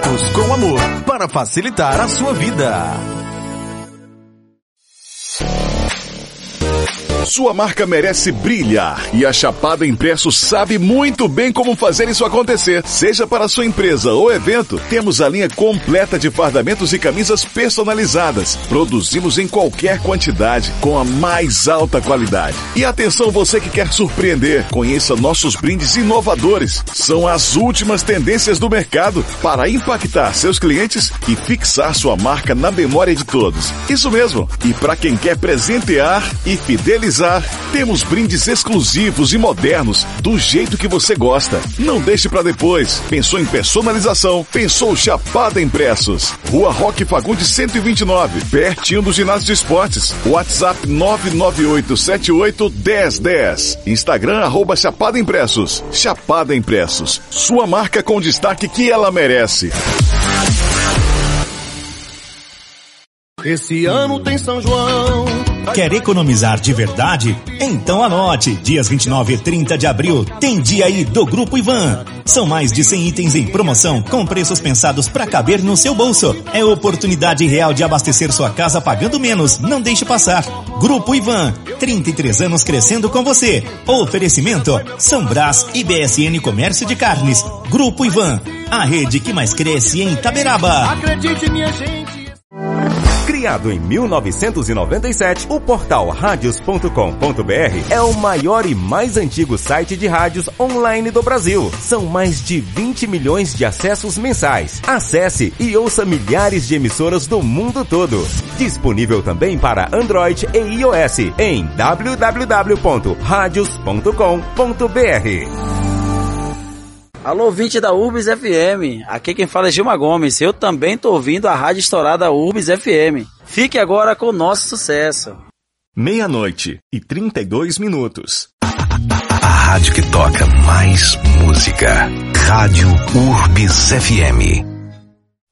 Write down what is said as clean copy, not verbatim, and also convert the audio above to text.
Feitos com amor, para facilitar a sua vida. Sua marca merece brilhar e a Chapada Impressos sabe muito bem como fazer isso acontecer. Seja para sua empresa ou evento, temos a linha completa de fardamentos e camisas personalizadas. Produzimos em qualquer quantidade, com a mais alta qualidade. E atenção você que quer surpreender, conheça nossos brindes inovadores. São as últimas tendências do mercado para impactar seus clientes e fixar sua marca na memória de todos. Isso mesmo. E para quem quer presentear e fidelizar, temos brindes exclusivos e modernos do jeito que você gosta. Não deixe para depois. Pensou em personalização? Pensou Chapada Impressos. Rua Roque Fagundes 129, pertinho do ginásio de esportes. WhatsApp 998781010. Instagram @Chapada Impressos. Chapada Impressos. Sua marca com destaque que ela merece. Esse ano tem São João. Quer economizar de verdade? Então anote, dias 29 e 30 de abril, tem dia aí do Grupo Ivan. São mais de 100 itens em promoção, com preços pensados para caber no seu bolso. É oportunidade real de abastecer sua casa pagando menos, não deixe passar. Grupo Ivan, 33 anos crescendo com você. Oferecimento, São Brás e BSN Comércio de Carnes. Grupo Ivan, a rede que mais cresce em Itaberaba. Acredite, minha gente. Criado em 1997, o portal radios.com.br é o maior e mais antigo site de rádios online do Brasil. São mais de 20 milhões de acessos mensais. Acesse e ouça milhares de emissoras do mundo todo. Disponível também para Android e iOS em www.radios.com.br. Alô, ouvinte da Urbis FM, aqui quem fala é Gilma Gomes, eu também tô ouvindo a rádio estourada Urbis FM. Fique agora com o nosso sucesso. 00:32. A rádio que toca mais música. Rádio Urbis FM.